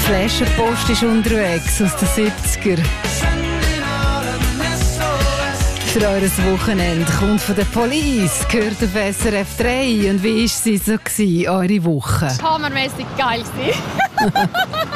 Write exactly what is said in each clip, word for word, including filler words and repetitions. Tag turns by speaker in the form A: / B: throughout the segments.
A: Flaschenpost ist unterwegs aus den siebziger. Für eures Wochenende kommt von der Police, gehört auf S R F drei. Und wie war sie so gewesen, eure Woche?
B: Hammermäßig geil war.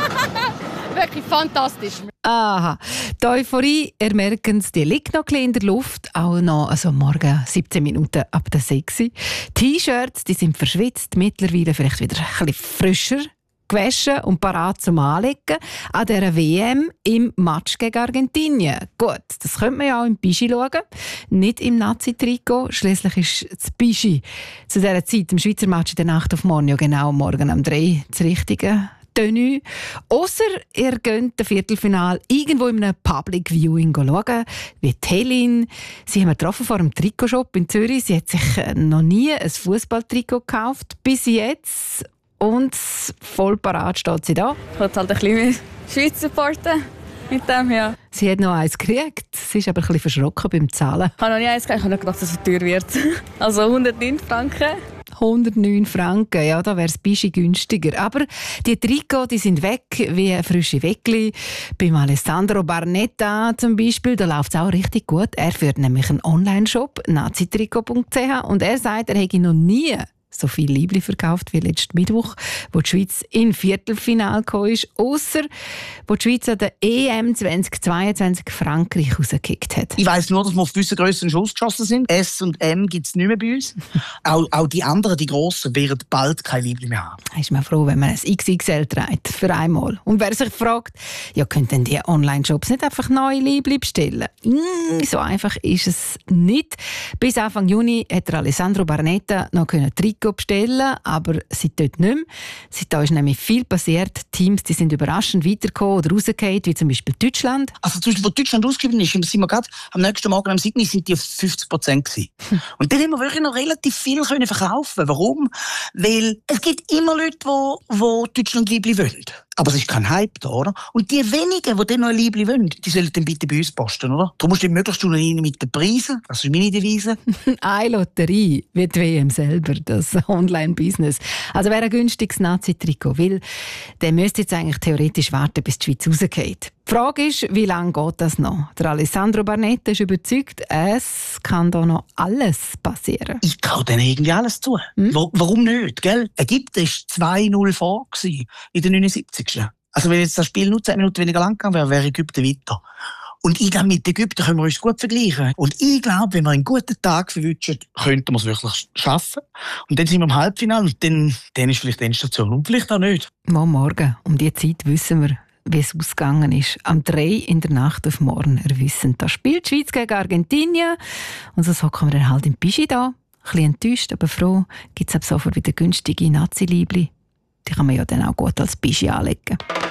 B: Wirklich fantastisch.
A: Aha, die Euphorie, ihr merkt es, die liegt noch ein bisschen in der Luft. Auch noch also morgen siebzehn Minuten ab der sechs. T-Shirts, die sind verschwitzt, mittlerweile vielleicht wieder ein bisschen frischer gewaschen und parat zum Anlegen an dieser W M im Match gegen Argentinien. Gut, das könnte man ja auch im Bischi schauen, nicht im Nazi-Trikot. Schliesslich ist das Bischi zu dieser Zeit im Schweizer Match in der Nacht auf morgen, ja genau morgen um drei das richtige Tenue. Ausser ihr geht das Viertelfinale irgendwo in einem Public Viewing schauen, wie Helin. Sie haben wir getroffen vor einem Trikotshop in Zürich. Sie hat sich noch nie ein Fußballtrikot gekauft, bis jetzt. Und voll parat steht sie da.
B: Ich wollte halt ein bisschen Schweiz supporten mit dem, ja.
A: Sie hat noch eins gekriegt. Sie ist aber ein bisschen verschrocken beim Zahlen.
B: Ich habe noch nie eins gekriegt. Ich habe nicht gedacht, dass es so teuer wird. Also hundertneun Franken.
A: hundertneun Franken, ja, da wäre es ein bisschen günstiger. Aber die Trikots, die sind weg, wie frische Weckli. Beim Alessandro Barnetta zum Beispiel, da läuft es auch richtig gut. Er führt nämlich einen Online-Shop, nazitrikot punkt c h, und er sagt, er hätte noch nie so viel Liebli verkauft wie letzten Mittwoch, wo die Schweiz in Viertelfinale gekommen ist, ausser wo die Schweiz an der E M zweitausendzweiundzwanzig Frankreich rausgekickt hat.
C: Ich weiss nur, dass wir auf gewissen Grössen Schuss geschossen sind. S und M gibt es nicht mehr bei uns. auch, auch die anderen, die Grossen, werden bald kein Liebli mehr haben.
A: Ist man froh, wenn man ein X X L trägt, für einmal. Und wer sich fragt, ja, können denn die Online-Shops nicht einfach neue Liebli bestellen? Mm, so einfach ist es nicht. Bis Anfang Juni hat der Alessandro Barnetta noch ein Trikot bestellen, aber seit dort nicht mehr. Seitdem ist nämlich viel passiert. Teams, die sind überraschend weitergekommen oder rausgefallen, wie zum Beispiel Deutschland.
C: Also zum Beispiel, wo Deutschland ausgeschieden ist, sind wir gerade am nächsten Morgen am Sydney sind die auf fünfzig Prozent gewesen. Und dann haben wir wirklich noch relativ viel können verkaufen. Warum? Weil es gibt immer Leute, die, die Deutschland Liebli wollen. Aber es ist kein Hype da, oder? Und die wenigen, die dann noch ein Liebli wollen, die sollen dann bitte bei uns posten, oder? Darum musst du möglichst rein mit den Preisen. Das ist meine Devise.
A: Eine Lotterie wie die W M selber, das Online-Business. Also wer ein günstiges Nazi-Trikot will, der müsste jetzt eigentlich theoretisch warten, bis die Schweiz rausgeht. Die Frage ist, wie lange geht das noch? Der Alessandro Barnetta ist überzeugt, es kann da noch alles passieren.
C: Ich traue denen irgendwie alles zu. Hm? Warum nicht? Gell? Ägypten war zwei null vor in den neunundsiebzigsten Also wenn jetzt das Spiel nur zehn Minuten weniger lang gegangen wäre, wäre Ägypten weiter. Und ich glaube, mit Ägypten können wir uns gut vergleichen. Und ich glaube, wenn wir einen guten Tag verwünschen, könnten wir es wirklich schaffen. Und dann sind wir im Halbfinale und dann, dann ist vielleicht die Endstation. Und vielleicht auch nicht.
A: Morgen, um diese Zeit wissen wir, wie es ausgegangen ist. Am drei in der Nacht auf morgen erwissen. Da spielt die Schweiz gegen Argentinien. Und so hocken wir dann halt im Bischi da. Ein bisschen enttäuscht, aber froh. Gibt es ab sofort wieder günstige Nazi-Liebli. Die kann man ja dann auch gut als Bischi anlegen.